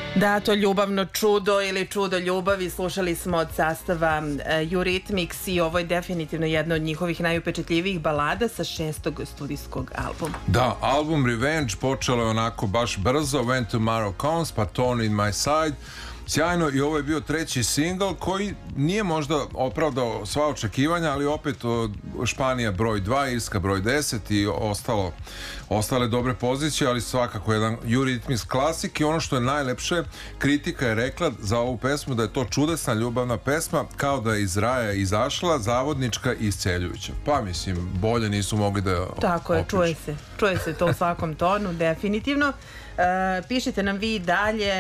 Da, to ljubavno čudo ili čudo ljubavi slušali smo od sastava Eurythmics i ovo je definitivno jedna od njihovih najupečetljivijih balada sa 6. studijskog albuma. Da, album Revenge počelo je onako baš brzo, When Tomorrow Comes, pa Thorn in My Side. Sjajno, i ovo je bio treći singl koji nije možda opravdao sva očekivanja, ali opet Španija broj 2, Irska broj 10 i ostale dobre pozicije, ali svakako jedan Eurythmics klasik. I ono što je najlepše, kritika je rekla za ovu pesmu da je to čudesna ljubavna pesma, kao da je iz raja izašla, zavodnička i isceljujuća. Pa mislim, bolje nisu mogli da tako je, opišu. čuje se to u svakom tonu, definitivno. Pišite nam vi dalje,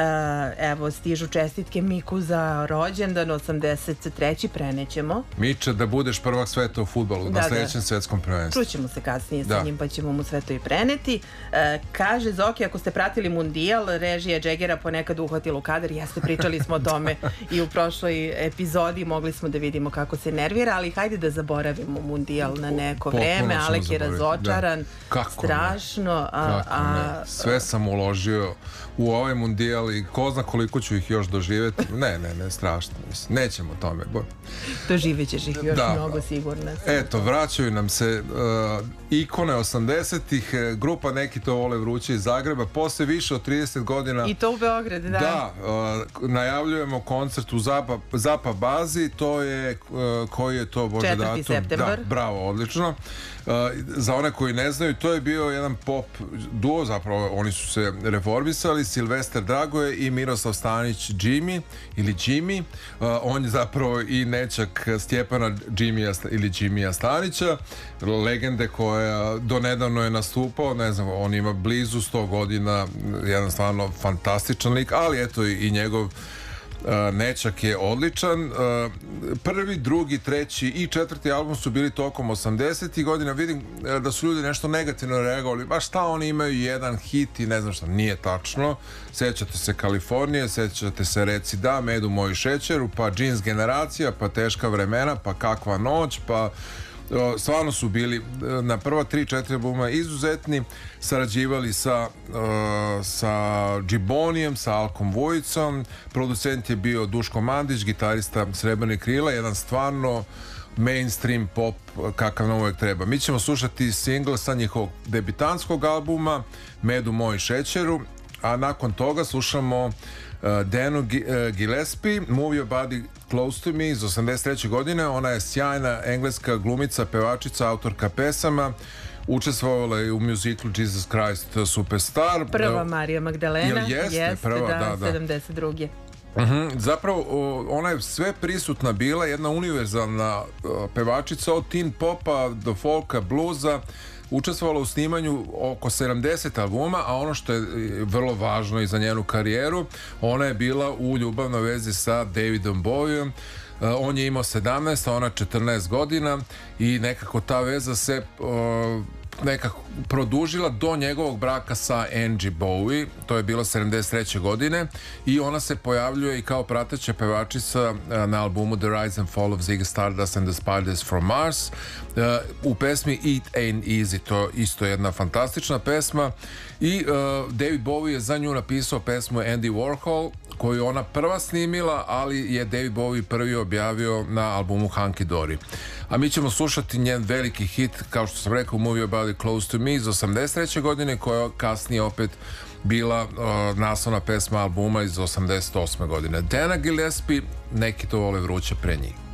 evo stižu čestitke Miku za rođendan 83. prenećemo. Miče, da budeš prvak sveta u fudbalu na sljedećem svetskom prvenstvu. Čućemo se kasnije sa njim, pa ćemo mu sve to i preneti. Kaže Zoki, ako ste pratili Mundijal, režija Džegera ponekad uhvatila u kadar. Jeste, pričali smo o tome i u prošloj epizodi, mogli smo da vidimo kako se nervira, ali hajde da zaboravimo Mundijal na neko vreme. Alek je razočaran, strašno. Sve sam uložio u ovaj Mundijal i ko zna koliko ću ih još doživjeti. Ne, strašno. Nećemo tome. Doživjet ćeš ih još mnogo, sigurno. Eto, vraćaju nam se ikone 80-ih, grupa Neki to vole vruće iz Zagreba, posle više od 30 godina. I to u Beograd, da. Da, najavljujemo koncert u Zapa bazi, to je, koji je to, Bože, 4. datum? septembar. Da, bravo, odlično. Za one koji ne znaju, to je bio jedan pop duo, zapravo oni su se reformisali, Silvestar Dragoje i Miroslav Stanić Jimmy. On je zapravo i nećak Stjepana Jimmya Stanića, legende koja donedavno je nastupao, ne znam, on ima blizu 100 godina, jedan stvarno fantastičan lik, ali eto i njegov nećak je odličan. Prvi, drugi, treći i četvrti album su bili tokom 80-ih godina. Vidim da su ljudi nešto negativno reagovali, baš šta oni imaju jedan hit i ne znam šta, nije tačno. Sećate se Kalifornije, sećate se Reci da, Medu moju šećeru, pa Jeans generacija, pa Teška vremena, pa Kakva noć, pa stvarno su bili na prva 3-4 albuma izuzetni, sarađivali sa Džibonijem, sa Alkom Vujicom, producent je bio Duško Mandić, gitarista Srebrni krila, jedan stvarno mainstream pop kakav nam uvijek treba. Mi ćemo slušati single sa njihovog debitanskog albuma Medu moju šećeru, a nakon toga slušamo Danu Gillespie, Move Your Body Close to Me iz 83. godine. Ona je sjajna engleska glumica, pevačica, autorka pesama. Učestvovala je u muziklu Jesus Christ Superstar. Prva Marija Magdalena. Jeste, prva, da. 72. Zapravo ona je sve prisutna bila, jedna univerzalna pevačica od teen popa do folka, bluza. Učestvovala u snimanju oko 70 albuma, a ono što je vrlo važno i za njenu karijeru, ona je bila u ljubavnoj vezi sa Davidom Bowiem. On je imao 17, a ona 14 godina i nekako ta veza se nekako produžila do njegovog braka sa Angie Bowie, to je bilo 73. godine i ona se pojavljuje i kao prateća pevačica na albumu The Rise and Fall of Ziggy Stardust and the Spiders from Mars, u pesmi It Ain't Easy, to je isto jedna fantastična pesma i David Bowie je za nju napisao pesmu Andy Warhol, koju ona prva snimila, ali je David Bowie prvi objavio na albumu Hunky Dory. A mi ćemo slušati njen veliki hit, kao što sam rekao, Move Your Body Close to Me iz 83. godine, koja je kasnije opet bila naslovna pesma albuma iz 88. godine. Dana Gillespie, Neki to vole vruće pre njih.